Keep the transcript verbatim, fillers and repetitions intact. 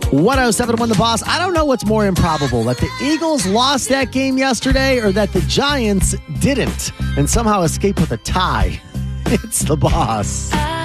one oh seven one The Boss. I don't know what's more improbable, that the Eagles lost that game yesterday or that the Giants didn't and somehow escaped with a tie. It's The Boss.